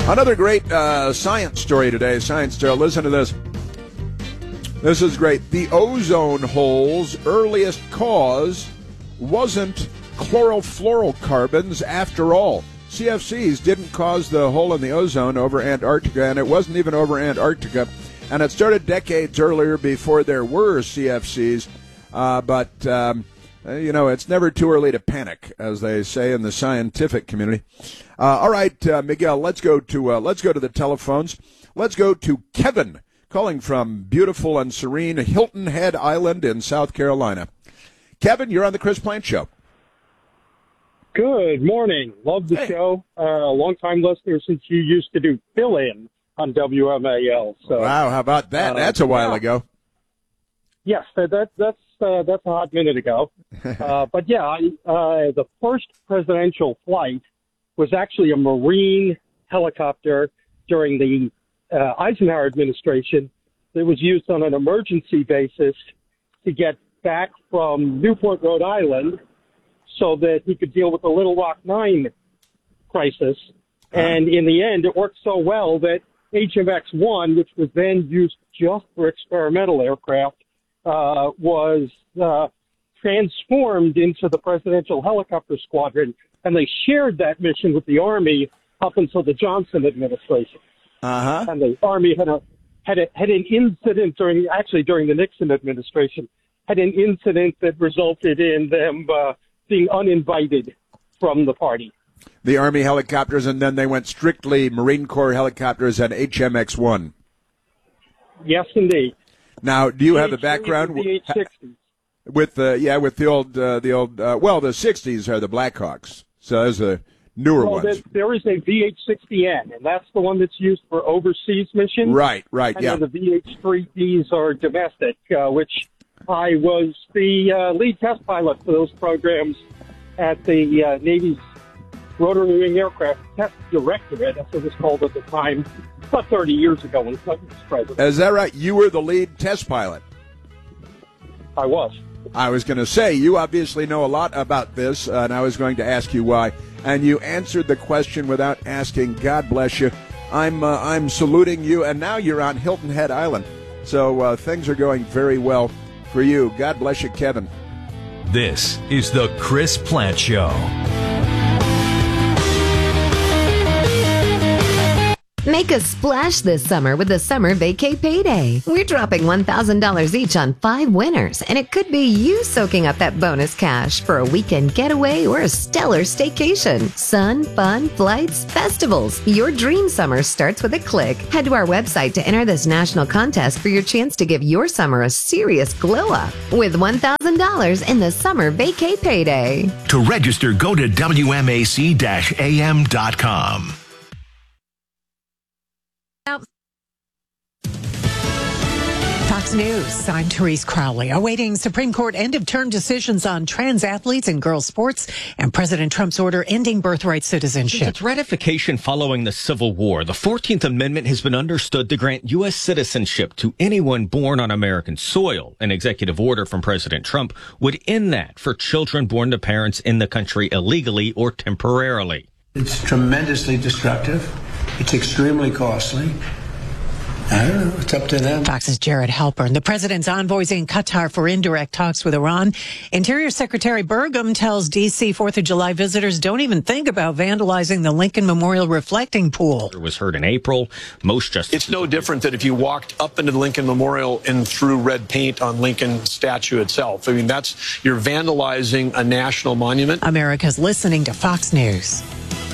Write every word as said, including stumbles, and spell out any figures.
Another great uh, science story today. Science story. Listen to this. This is great. The ozone hole's earliest cause wasn't chlorofluorocarbons after all. C F Cs didn't cause the hole in the ozone over Antarctica, and it wasn't even over Antarctica. And it started decades earlier before there were C F Cs. Uh, but, um, you know, it's never too early to panic, as they say in the scientific community. Uh, all right, uh, Miguel, let's go to uh, let's go to the telephones. Let's go to Kevin, calling from beautiful and serene Hilton Head Island in South Carolina. Kevin, you're on the Chris Plante Show. Good morning. Love the hey. show. Uh, a long-time listener since you used to do fill-in on W M A L. So, wow, how about that? Uh, that's a while yeah. ago. Yes, that, that, that's uh, that's a hot minute ago. uh, but, yeah, uh, the first presidential flight was actually a Marine helicopter during the uh, Eisenhower administration that was used on an emergency basis to get back from Newport, Rhode Island, so that he could deal with the Little Rock Nine crisis. And in the end, it worked so well that H M X one, which was then used just for experimental aircraft, uh, was uh, transformed into the Presidential Helicopter Squadron, and they shared that mission with the Army up until the Johnson administration. Uh-huh. And the Army had a had a, had an incident during, actually during the Nixon administration, had an incident that resulted in them uh, being uninvited from the party. The Army helicopters, and then they went strictly Marine Corps helicopters and H M X one. Yes, indeed. Now, do you have the background the H sixties. with the yeah with the old uh, the old uh, well the sixties are the Blackhawks, so those are the newer well, ones. There is a V H sixty N, and that's the one that's used for overseas missions. Right, right, and yeah. And the V H three Ds are domestic, uh, which I was the uh, lead test pilot for those programs at the uh, Navy's Rotary Wing Aircraft Test Directorate, as it was called at the time, about thirty years ago when Clinton was president. Is that right? You were the lead test pilot. I was. I was going to say, you obviously know a lot about this, uh, and I was going to ask you why. And you answered the question without asking. God bless you. I'm uh, I'm saluting you, and now you're on Hilton Head Island. So uh, things are going very well for you. God bless you, Kevin. This is the Chris Plante Show. Make a splash this summer with the Summer Vacay Payday. We're dropping one thousand dollars each on five winners, and it could be you soaking up that bonus cash for a weekend getaway or a stellar staycation. Sun, fun, flights, festivals. Your dream summer starts with a click. Head to our website to enter this national contest for your chance to give your summer a serious glow up with one thousand dollars in the Summer Vacay Payday. To register, go to W M A C dash A M dot com. Fox News, I'm Therese Crowley. Awaiting Supreme Court end-of-term decisions on trans athletes and girls' sports and President Trump's order ending birthright citizenship. Since its ratification following the Civil War, the fourteenth Amendment has been understood to grant U S citizenship to anyone born on American soil. An executive order from President Trump would end that for children born to parents in the country illegally or temporarily. It's tremendously destructive. It's extremely costly. I don't know. It's up to them. Fox's Jared Halpern. The president's envoys in Qatar for indirect talks with Iran. Interior Secretary Burgum tells D C fourth of July visitors don't even think about vandalizing the Lincoln Memorial reflecting pool. It was heard in April. Most justices... It's no different than if you walked up into the Lincoln Memorial and threw red paint on Lincoln statue itself. I mean, that's, you're vandalizing a national monument. America's listening to Fox News.